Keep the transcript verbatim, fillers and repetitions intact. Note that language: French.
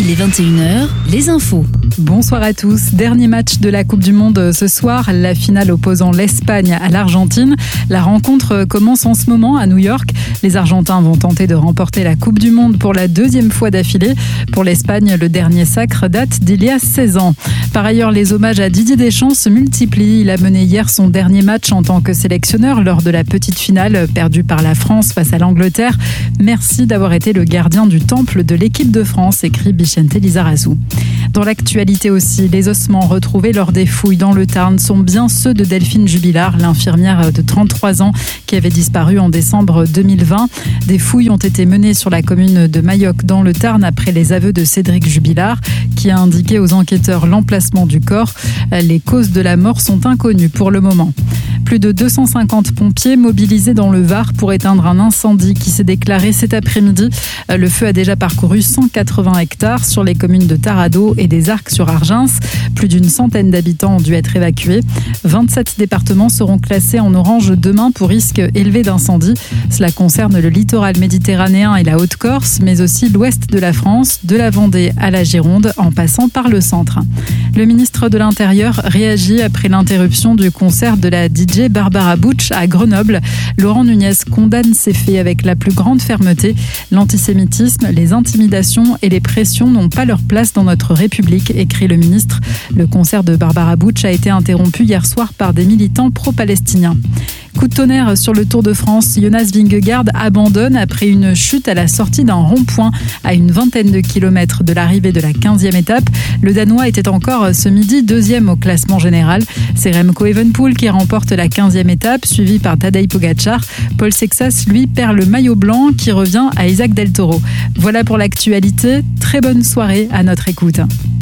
Les vingt et une heures, les infos. Bonsoir à tous. Dernier match de la Coupe du Monde ce soir, la finale opposant l'Espagne à l'Argentine. La rencontre commence en ce moment à New York. Les Argentins vont tenter de remporter la Coupe du Monde pour la deuxième fois d'affilée. Pour l'Espagne, le dernier sacre date d'il y a seize ans. Par ailleurs, les hommages à Didier Deschamps se multiplient. Il a mené hier son dernier match en tant que sélectionneur lors de la petite finale perdue par la France face à l'Angleterre. Merci d'avoir été le gardien du temple de l'équipe de France, écrit Vicente Lizarazu. Dans l'actualité aussi, les ossements retrouvés lors des fouilles dans le Tarn sont bien ceux de Delphine Jubilard, l'infirmière de trente-trois ans qui avait disparu en décembre deux mille vingt. Des fouilles ont été menées sur la commune de Mayoc dans le Tarn après les aveux de Cédric Jubilard qui a indiqué aux enquêteurs l'emplacement du corps. Les causes de la mort sont inconnues pour le moment. Plus de deux cent cinquante pompiers mobilisés dans le Var pour éteindre un incendie qui s'est déclaré cet après-midi. Le feu a déjà parcouru cent quatre-vingts hectares sur les communes de Tarado et des Arcs-sur-Argens. Plus d'une centaine d'habitants ont dû être évacués. vingt-sept départements seront classés en orange demain pour risque élevé d'incendie. Cela concerne le littoral méditerranéen et la Haute-Corse, mais aussi l'ouest de la France, de la Vendée à la Gironde, en passant par le centre. Le ministre de l'Intérieur réagit après l'interruption du concert de la D J Barbara Butch à Grenoble. Laurent Nunez condamne ces faits avec la plus grande fermeté. L'antisémitisme, les intimidations et les pressions n'ont pas leur place dans notre République, écrit le ministre. Le concert de Barbara Butch a été interrompu hier soir par des militants pro-palestiniens. Coup de tonnerre sur le Tour de France. Jonas Vingegaard abandonne après une chute à la sortie d'un rond-point à une vingtaine de kilomètres de l'arrivée de la quinzième étape. Le Danois était encore ce midi deuxième au classement général. C'est Remco Evenepoel qui remporte la quinzième étape, suivi par Tadej Pogacar. Paul Sexas, lui, perd le maillot blanc qui revient à Isaac Del Toro. Voilà pour l'actualité. Très bonne soirée à notre écoute.